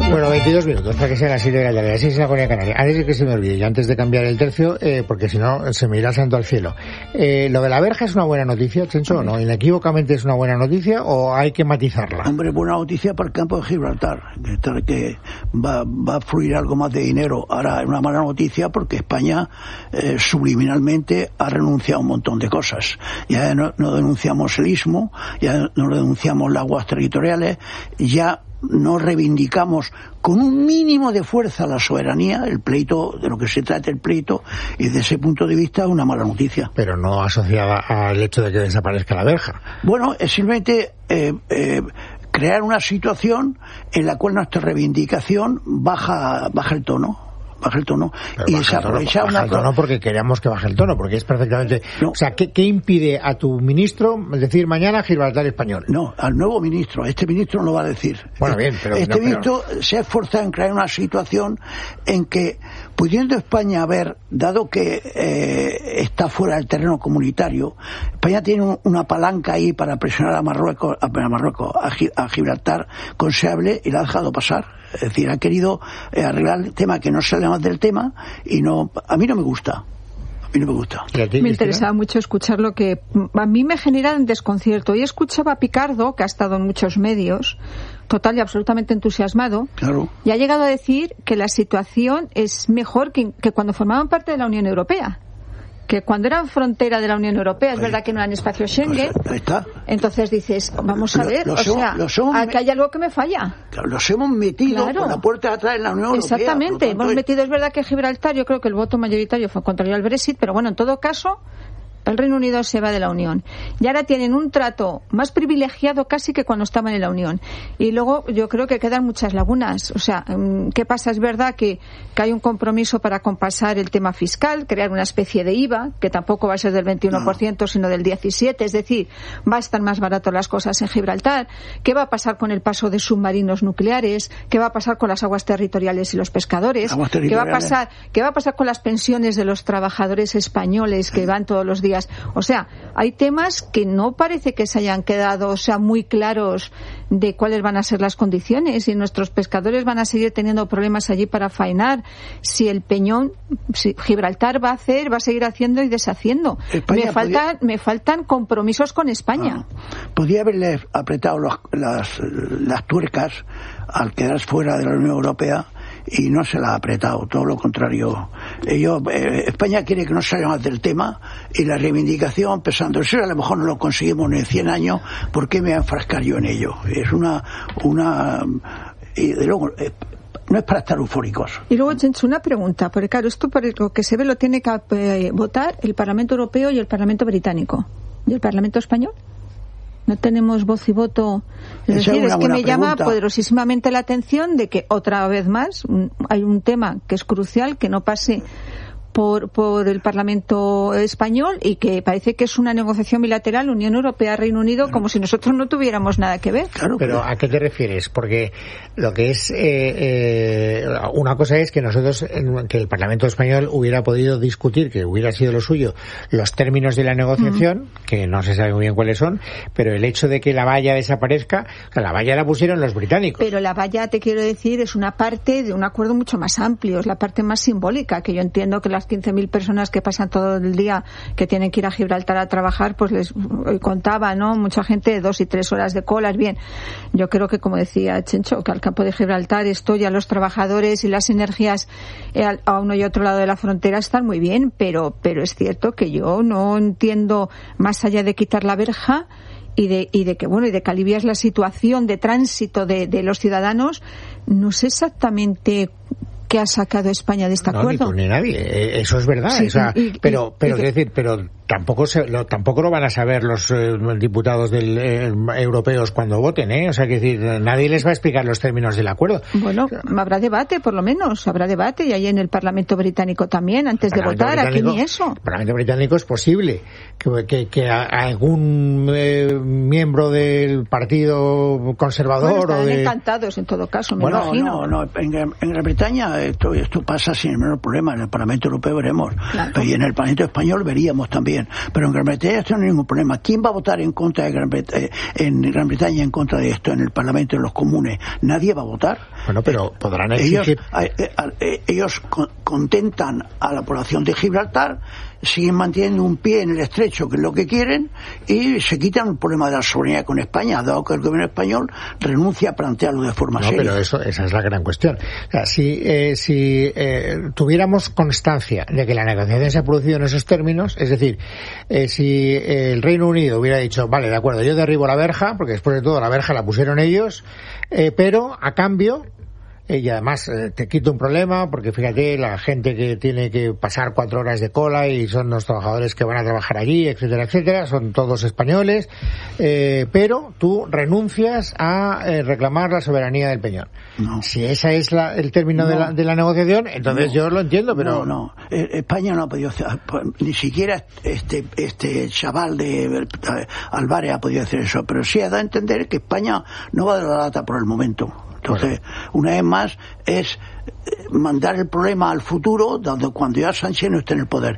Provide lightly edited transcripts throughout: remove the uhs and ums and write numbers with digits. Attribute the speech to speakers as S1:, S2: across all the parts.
S1: Bueno, 22 minutos para que sea las 7 de la tarde, así es la Comunidad Canaria. Antes de que se me olvide, y antes de cambiar el tercio, porque si no se me irá santo al cielo. ¿Lo de la verja es una buena noticia, Chencho, o no? ¿Inequívocamente es una buena noticia o hay que matizarla?
S2: Hombre, buena noticia para el campo de Gibraltar, que va a fluir algo más de dinero. Ahora, es una mala noticia porque España subliminalmente ha renunciado a un montón de cosas. Ya no denunciamos el istmo, ya no denunciamos las aguas territoriales, ya no reivindicamos con un mínimo de fuerza la soberanía, el pleito, de lo que se trata el pleito, y desde ese punto de vista es una mala noticia.
S1: Pero no asociada al hecho de que desaparezca la verja.
S2: Bueno, es simplemente crear una situación en la cual nuestra reivindicación baja el tono. Baja el tono.
S1: Pero
S2: y
S1: baja el tono porque queremos que baje el tono, porque es perfectamente... No. O sea, ¿qué impide a tu ministro decir mañana Gibraltar español?
S2: No, al nuevo ministro. Este ministro no lo va a decir.
S1: Bueno, bien, pero...
S2: ministro se ha esforzado en crear una situación en que, pudiendo España haber, dado que está fuera del terreno comunitario, España tiene una palanca ahí para presionar a Marruecos, a Gibraltar, considerable, y la ha dejado pasar. Es decir, ha querido arreglar el tema que no sale más del tema y no, a mí no me gusta.
S3: Me interesaba mucho escuchar lo que a mí me genera un desconcierto. Y escuchaba a Picardo, que ha estado en muchos medios, total y absolutamente entusiasmado,
S2: claro,
S3: y ha llegado a decir que la situación es mejor que cuando formaban parte de la Unión Europea. Que cuando eran frontera de la Unión Europea, es verdad que no eran espacio Schengen,
S2: pues ahí está.
S3: Entonces dices, vamos a ver, aquí hay algo que me falla.
S2: Claro, los hemos metido por la puerta de atrás en la Unión Europea.
S3: Exactamente, hemos metido, es verdad que Gibraltar, yo creo que el voto mayoritario fue contrario al Brexit, pero bueno, en todo caso, el Reino Unido se va de la Unión. Y ahora tienen un trato más privilegiado casi que cuando estaban en la Unión. Y luego yo creo que quedan muchas lagunas. O sea, ¿qué pasa? Es verdad que hay un compromiso para compensar el tema fiscal, crear una especie de IVA, que tampoco va a ser del 21%, sino del 17%. Es decir, va a estar más barato las cosas en Gibraltar. ¿Qué va a pasar con el paso de submarinos nucleares? ¿Qué va a pasar con las aguas territoriales y los pescadores? ¿Qué va a pasar con las pensiones de los trabajadores españoles que van todos los días? O sea, hay temas que no parece que se hayan quedado, muy claros de cuáles van a ser las condiciones, y nuestros pescadores van a seguir teniendo problemas allí para faenar, si Gibraltar va a seguir haciendo y deshaciendo. Me faltan compromisos con España.
S2: Podría haberle apretado las tuercas al quedar fuera de la Unión Europea, y no se la ha apretado, todo lo contrario. España quiere que no salga más del tema, y la reivindicación, pensando, si a lo mejor no lo conseguimos ni en 100 años, ¿por qué me voy a enfrascar yo en ello? Es y de luego, no es para estar eufóricos.
S3: Y luego, Chencho, una pregunta, porque claro, esto por lo que se ve lo tiene que votar el Parlamento Europeo y el Parlamento Británico. ¿Y el Parlamento Español? No tenemos voz y voto. Es que me llama poderosísimamente la atención de que otra vez más hay un tema que es crucial, que no pase por el Parlamento español, y que parece que es una negociación bilateral Unión Europea-Reino Unido, como si nosotros no tuviéramos nada que ver.
S1: Claro, pero ¿a qué te refieres? Porque lo que es una cosa es que nosotros, que el Parlamento español hubiera podido discutir, que hubiera sido lo suyo, los términos de la negociación, que no se sabe muy bien cuáles son, pero el hecho de que la valla desaparezca, o sea, la valla la pusieron los británicos.
S3: Pero la valla, te quiero decir, es una parte de un acuerdo mucho más amplio, es la parte más simbólica, que yo entiendo que las 15.000 personas que pasan todo el día, que tienen que ir a Gibraltar a trabajar, pues les contaba, ¿no? Mucha gente, 2 y 3 horas de colas. Bien, yo creo que, como decía Chencho, que al campo de Gibraltar esto ya los trabajadores y las energías a uno y otro lado de la frontera están muy bien, pero es cierto que yo no entiendo, más allá de quitar la verja y de que alivias la situación de tránsito de los ciudadanos, no sé exactamente qué ha sacado España de este acuerdo.
S1: Ni tú ni nadie, eso es verdad. Sí, pero tampoco lo van a saber los diputados europeos cuando voten, ¿eh? O sea, que decir, nadie les va a explicar los términos del acuerdo.
S3: Bueno, habrá debate, por lo menos, y ahí en el Parlamento británico también, antes de votar, aquí ni eso.
S1: El Parlamento británico es posible que algún miembro del Partido Conservador
S3: estarán encantados, en todo caso, me imagino.
S2: En Gran Bretaña esto pasa sin el menor problema. En el Parlamento Europeo veremos, claro. Y en el Parlamento Español veríamos también. Pero en Gran Bretaña esto no hay ningún problema. ¿Quién va a votar en contra de en Gran Bretaña en contra de esto en el Parlamento, en los comunes? Nadie va a votar.
S1: Bueno, pero podrán exigir.
S2: Ellos contentan a la población de Gibraltar, siguen manteniendo un pie en el estrecho, que es lo que quieren, y se quitan el problema de la soberanía con España, dado que el gobierno español renuncia a plantearlo de forma seria.
S1: Pero esa es la gran cuestión. O sea, si tuviéramos constancia de que la negociación se ha producido en esos términos, es decir, si el Reino Unido hubiera dicho, vale, de acuerdo, yo derribo la verja, porque después de todo la verja la pusieron ellos, pero a cambio, y además te quito un problema, porque fíjate, la gente que tiene que pasar 4 horas de cola y son los trabajadores que van a trabajar allí, etcétera, etcétera, son todos españoles, pero tú renuncias a reclamar la soberanía del Peñón.
S2: No.
S1: Si ese es el término de la negociación, entonces yo lo entiendo, pero...
S2: No. España no ha podido hacer, ni siquiera este chaval de Álvarez ha podido hacer eso, pero sí ha dado a entender que España no va a dar la lata por el momento. Entonces, una vez más, es mandar el problema al futuro, cuando ya Sánchez no esté en el poder.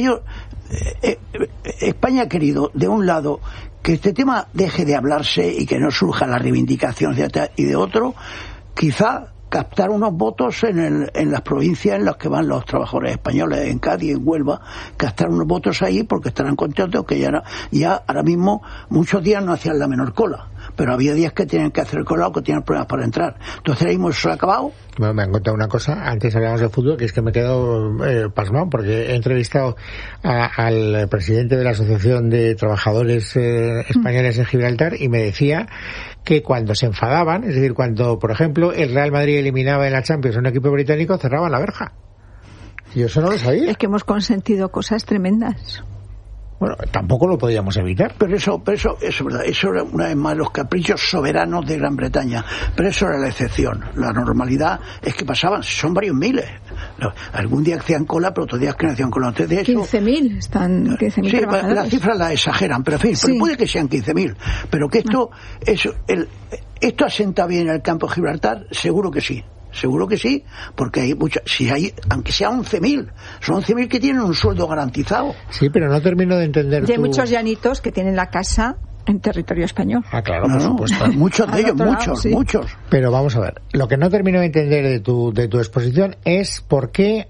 S2: España ha querido, de un lado, que este tema deje de hablarse y que no surja la reivindicación y de otro, quizá captar unos votos en las provincias en las que van los trabajadores españoles, en Cádiz, en Huelva, captar unos votos ahí porque estarán contentos que ya ahora mismo muchos días no hacían la menor cola, pero había días que tenían que hacer cola o que tenían problemas para entrar. Entonces ahora mismo eso se ha acabado.
S1: Bueno, me han contado una cosa, antes hablábamos de fútbol, que es que me he quedado pasmado, porque he entrevistado al presidente de la Asociación de Trabajadores Españoles en Gibraltar y me decía que cuando se enfadaban, es decir, cuando, por ejemplo, el Real Madrid eliminaba en la Champions a un equipo británico, cerraban la verja. Yo eso no lo sabía.
S3: Es que hemos consentido cosas tremendas.
S1: Bueno, tampoco lo podíamos evitar.
S2: Pero eso es verdad. Eso era, una vez más, los caprichos soberanos de Gran Bretaña. Pero eso era la excepción. La normalidad es que pasaban, son varios miles. Algún día hacían cola, pero otros días que no hacían cola. Entonces, de eso,
S3: 15.000 están 15.000
S2: sí,
S3: trabajadores.
S2: las cifras las exageran, pero en fin, pero puede que sean 15.000. Pero que esto asenta bien el campo de Gibraltar, seguro que sí. Seguro que sí, porque hay aunque sea 11.000, son 11.000 que tienen un sueldo garantizado.
S1: Sí, pero no termino de entender.
S3: Y hay muchos llanitos que tienen la casa en territorio español.
S1: Ah, claro, por supuesto.
S2: Muchos de ellos, muchos.
S1: Pero vamos a ver, lo que no termino de entender de tu exposición es por qué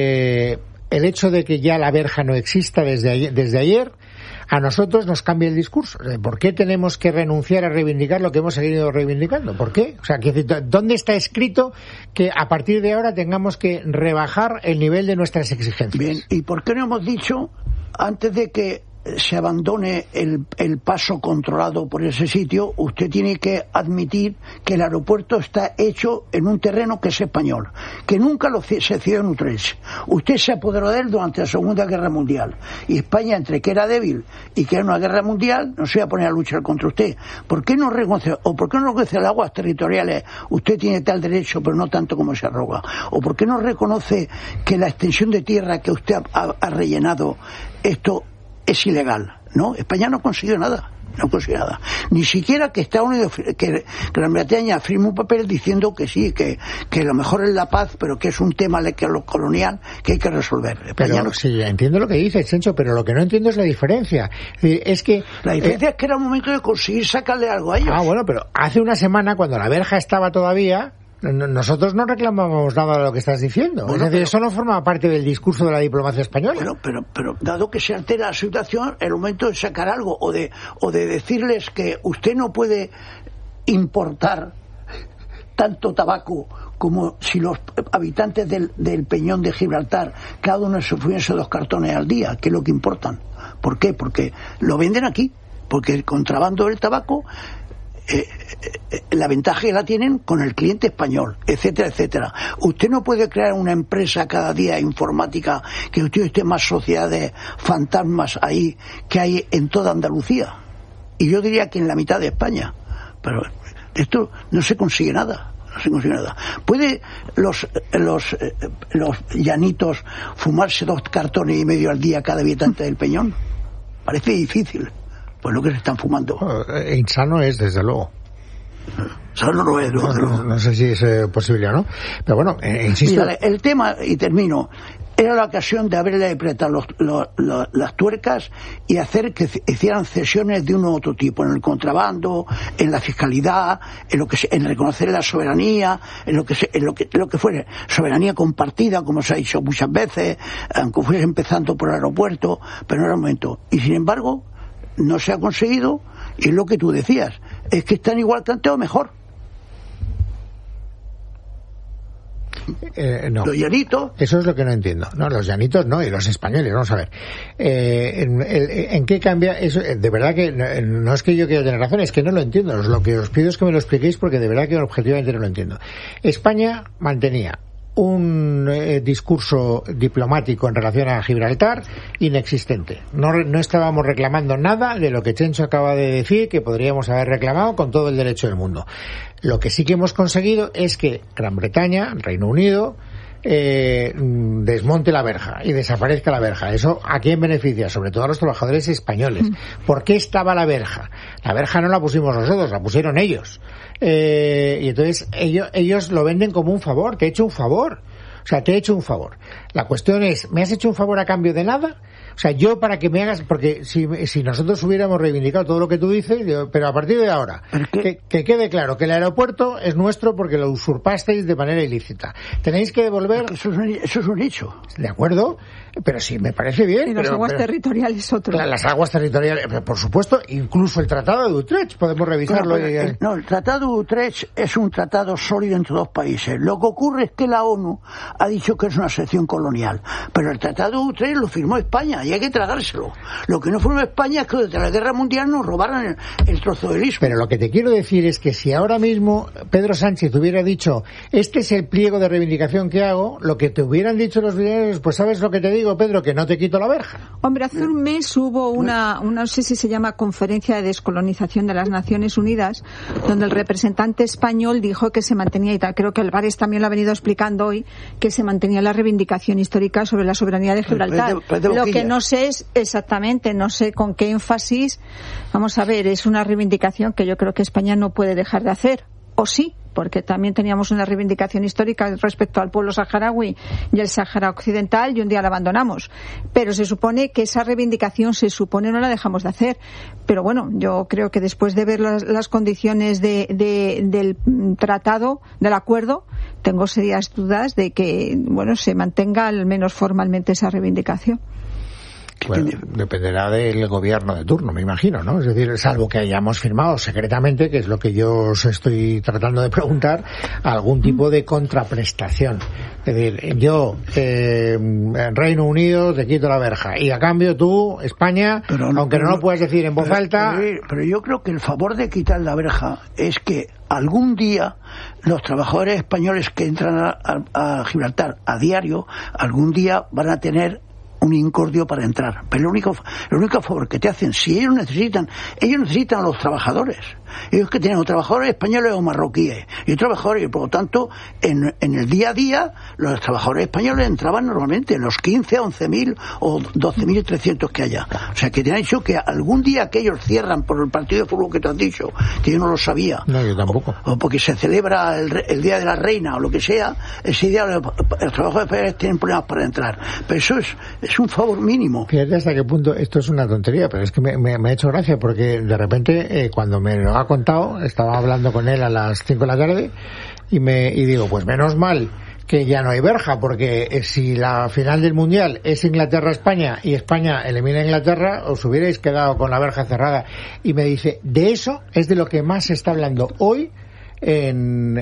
S1: el hecho de que ya la verja no exista desde ayer a nosotros nos cambia el discurso. ¿Por qué tenemos que renunciar a reivindicar lo que hemos seguido reivindicando? ¿Por qué? O sea, ¿dónde está escrito que a partir de ahora tengamos que rebajar el nivel de nuestras exigencias?
S2: Bien, ¿y por qué no hemos dicho, antes de que se abandone el paso controlado por ese sitio, usted tiene que admitir que el aeropuerto está hecho en un terreno que es español, que nunca se cedió en Utrecht? Usted se apoderó de él durante la Segunda Guerra Mundial, y España, entre que era débil y que era una guerra mundial, no se iba a poner a luchar contra usted. ¿Por qué no reconoce las aguas territoriales? Usted tiene tal derecho, pero no tanto como se arroga. ¿O por qué no reconoce que la extensión de tierra que usted ha rellenado, esto es ilegal? No, España no consiguió nada. Ni siquiera que Estados Unidos, que Gran Bretaña firme un papel diciendo que sí, que lo mejor es la paz, pero que es un tema colonial que hay que resolver.
S1: Pero sí, entiendo lo que dice Chencho, pero lo que no entiendo es la diferencia. Es que
S2: la diferencia es que era el momento de conseguir sacarle algo a ellos.
S1: Ah, bueno, pero hace una semana, cuando la verja estaba todavía, nosotros no reclamábamos nada de lo que estás diciendo. Bueno, es decir, eso no forma parte del discurso de la diplomacia española.
S2: Bueno, pero dado que se altera la situación, el momento de sacar algo o de decirles que usted no puede importar tanto tabaco como si los habitantes del Peñón de Gibraltar cada uno se fuese 2 cartones al día, que es lo que importan. ¿Por qué? Porque lo venden aquí, porque el contrabando del tabaco, la ventaja que la tienen con el cliente español, etcétera, etcétera. Usted no puede crear una empresa cada día informática que usted esté más sociedades fantasmas ahí que hay en toda Andalucía, y yo diría que en la mitad de España. Pero esto no se consigue nada. ¿Puede los llanitos fumarse 2 cartones y medio al día cada habitante del Peñón? Parece difícil. Pues lo que se están fumando.
S1: Insano es, desde luego.
S2: Eso no lo es.
S1: No sé si es posible o no. Pero bueno, insisto.
S2: Mira, el tema, y termino, era la ocasión de haberle apretado las tuercas y hacer que hicieran cesiones de uno u otro tipo, en el contrabando, en la fiscalidad, en reconocer la soberanía, en lo que fuere, soberanía compartida, como se ha dicho muchas veces, aunque fuese empezando por el aeropuerto, pero no era el momento. Y sin embargo, no se ha conseguido, y es lo que tú decías, es que están igual que antes o mejor.
S1: No.
S2: Los llanitos.
S1: Eso es lo que no entiendo. No, los llanitos no, y los españoles, vamos a ver. ¿En qué cambia eso? De verdad que no es que yo quiera tener razón, es que no lo entiendo. Lo que os pido es que me lo expliquéis porque de verdad que objetivamente no lo entiendo. España mantenía un discurso diplomático en relación a Gibraltar inexistente. No estábamos reclamando nada de lo que Chencho acaba de decir que podríamos haber reclamado con todo el derecho del mundo. Lo que sí que hemos conseguido es que Gran Bretaña, Reino Unido, desmonte la verja y desaparezca la verja. ¿Eso a quién beneficia? Sobre todo a los trabajadores españoles. ¿Por qué estaba la verja? La verja no la pusimos nosotros, la pusieron ellos. Y entonces ellos lo venden como un favor. Te he hecho un favor. O sea, te he hecho un favor. La cuestión es, ¿me has hecho un favor a cambio de nada? O sea, yo para que me hagas... Porque si nosotros hubiéramos reivindicado todo lo que tú dices, pero a partir de ahora, que quede claro que el aeropuerto es nuestro porque lo usurpasteis de manera ilícita. Tenéis que devolver...
S2: Eso es un hecho.
S1: De acuerdo, pero sí, me parece bien.
S3: Y las aguas territoriales otro.
S1: Las aguas territoriales, por supuesto, incluso el Tratado de Utrecht, podemos revisarlo.
S2: No, el Tratado de Utrecht es un tratado sólido entre dos países. Lo que ocurre es que la ONU ha dicho que es una sección colonial, pero el Tratado de Utrecht lo firmó España y hay que tragárselo. Lo que no firmó España es que desde la Guerra Mundial nos robaran el trozo del istmo.
S1: Pero lo que te quiero decir es que si ahora mismo Pedro Sánchez hubiera dicho, este es el pliego de reivindicación que hago, lo que te hubieran dicho los británicos, pues sabes lo que te digo, Pedro, que no te quito la verja.
S3: Hombre, hace un mes hubo una no sé si se llama Conferencia de Descolonización de las Naciones Unidas, donde el representante español dijo que se mantenía, y creo que Álvarez también lo ha venido explicando hoy, que se mantenía la reivindicación histórica sobre la soberanía de Gibraltar. Lo que no sé es exactamente, no sé con qué énfasis. Vamos a ver, es una reivindicación que yo creo que España no puede dejar de hacer, o sí, porque también teníamos una reivindicación histórica respecto al pueblo saharaui y el Sáhara Occidental, y un día la abandonamos. Pero se supone que esa reivindicación no la dejamos de hacer. Pero bueno, yo creo que después de ver las condiciones del tratado, del acuerdo, tengo serias dudas de que, bueno, se mantenga al menos formalmente esa reivindicación.
S1: Bueno, dependerá del gobierno de turno, me imagino, ¿no? Es decir, salvo que hayamos firmado secretamente, que es lo que yo os estoy tratando de preguntar, algún tipo de contraprestación. Es decir, yo, en Reino Unido, te quito la verja, y a cambio tú, España, aunque no lo puedas decir en voz alta...
S2: Pero yo creo que el favor de quitar la verja es que algún día los trabajadores españoles que entran a Gibraltar a diario, algún día van a tener un incordio para entrar. Pero el único favor que te hacen, si ellos necesitan a los trabajadores. Ellos que tienen o trabajadores españoles o marroquíes y trabajadores, y por lo tanto en el día a día los trabajadores españoles entraban normalmente en los 15, 11.000 o 12.300 que haya. O sea que te han dicho que algún día que ellos cierran por el partido de fútbol que te has dicho, que yo no lo sabía.
S1: No, yo tampoco.
S2: O porque se celebra el Día de la Reina o lo que sea, ese día los trabajadores españoles tienen problemas para entrar. Pero eso es un favor mínimo.
S1: Fíjate hasta qué punto esto es una tontería, pero es que me ha hecho gracia porque de repente cuando me lo ha contado, estaba hablando con él a las 5 de la tarde y digo, pues menos mal que ya no hay verja, porque si la final del Mundial es Inglaterra-España y España elimina a Inglaterra, os hubierais quedado con la verja cerrada. Y me dice, de eso es de lo que más se está hablando hoy en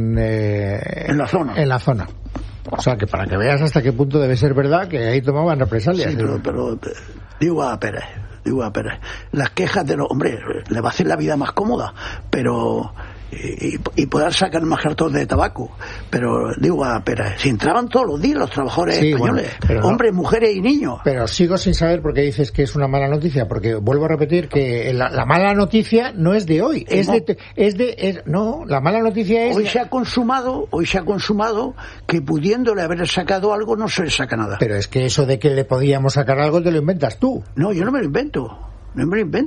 S1: la zona. O sea, que para que veas hasta qué punto debe ser verdad que ahí tomaban represalias.
S2: Sí, pero digo a Pérez, las quejas de los hombres le va a hacer la vida más cómoda, pero y poder sacar más cartón de tabaco, pero digo a Pérez, si entraban todos los días los trabajadores españoles, bueno, hombres, mujeres y niños.
S1: Pero sigo sin saber por qué dices que es una mala noticia, porque vuelvo a repetir que la mala noticia no es de hoy, la mala noticia es...
S2: Hoy se ha consumado que pudiéndole haber sacado algo no se le saca nada.
S1: Pero es que eso de que le podíamos sacar algo te lo inventas tú.
S2: No, yo no me lo invento.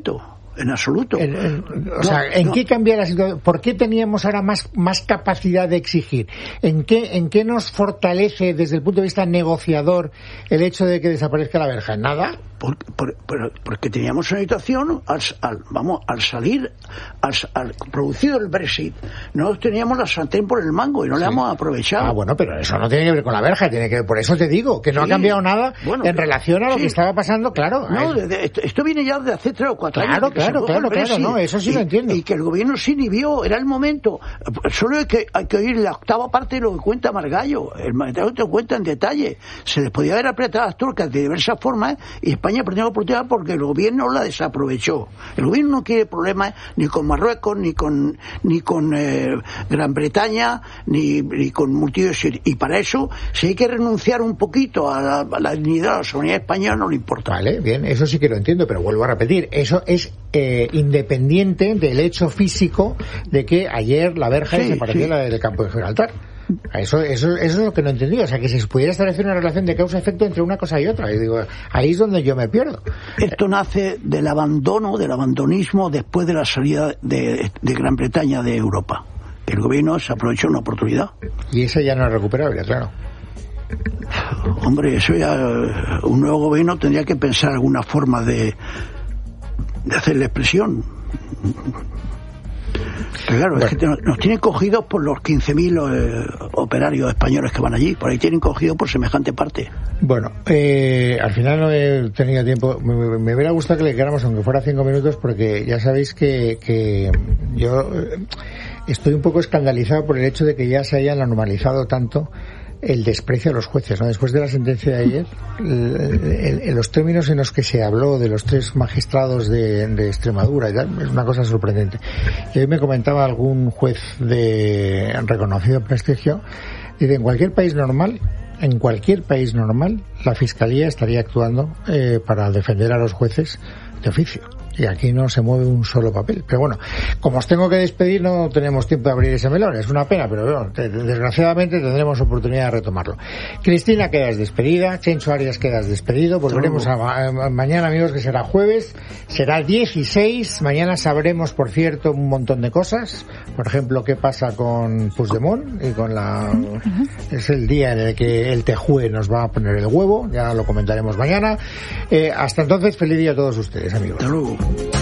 S2: En absoluto.
S1: ¿En qué cambia la situación? ¿Por qué teníamos ahora más capacidad de exigir? ¿En qué nos fortalece desde el punto de vista negociador el hecho de que desaparezca la verja? ¿Nada?
S2: Porque teníamos una situación al salir, al producido el Brexit, no teníamos la sartén por el mango y no le hemos aprovechado.
S1: Bueno, pero eso no tiene que ver con la verja, tiene que ver, por eso te digo, que no ha cambiado nada en relación a lo que estaba pasando, claro.
S2: No, esto viene ya de hace 3 o 4 años.
S1: Claro, no, eso sí lo entiendo.
S2: Y que el gobierno se inhibió, era el momento. Solo hay que oír la octava parte de lo que cuenta Margallo. El Margallo te cuenta en detalle. Se les podía haber apretado a las turcas de diversas formas y España perdió la oportunidad porque el gobierno la desaprovechó. El gobierno no quiere problemas ni con Marruecos, ni con Gran Bretaña, ni con multitudes. Y para eso, si hay que renunciar un poquito a la dignidad de la soberanía española, no le importa.
S1: Vale, bien, eso sí que lo entiendo, pero vuelvo a repetir, eso es independiente del hecho físico de que ayer la verja desapareció del campo de Gibraltar. Eso es lo que no entendí. O sea, que si se pudiera establecer una relación de causa-efecto entre una cosa y otra. Y digo, ahí es donde yo me pierdo.
S2: Esto nace del abandonismo después de la salida de Gran Bretaña de Europa. El gobierno se aprovechó una oportunidad.
S1: Y esa ya no es recuperable, claro.
S2: Hombre, eso ya... Un nuevo gobierno tendría que pensar alguna forma de hacerle expresión. Pero claro, es que nos tienen cogidos por los 15.000 operarios españoles que van allí. Por ahí tienen cogido por semejante parte.
S1: Bueno, al final no he tenido tiempo. Me hubiera gustado que le quedáramos, aunque fuera 5 minutos, porque ya sabéis que yo estoy un poco escandalizado por el hecho de que ya se hayan normalizado tanto el desprecio a los jueces, ¿no? Después de la sentencia de ayer, en los términos en los que se habló de los 3 magistrados de Extremadura y tal, es una cosa sorprendente. Y hoy me comentaba algún juez de reconocido prestigio, dice, en cualquier país normal, la Fiscalía estaría actuando para defender a los jueces de oficio. Y aquí no se mueve un solo papel. Pero bueno, como os tengo que despedir, no tenemos tiempo de abrir ese melón. Es una pena, pero bueno, desgraciadamente tendremos oportunidad de retomarlo. Cristina, quedas despedida. Chencho Arias, quedas despedido. Volveremos mañana, amigos, que será jueves. Será 16. Mañana sabremos, por cierto, un montón de cosas. Por ejemplo, qué pasa con Puigdemont y con es el día en el que el TJUE nos va a poner el huevo. Ya lo comentaremos mañana. Hasta entonces, feliz día a todos ustedes, amigos.
S2: Hasta luego.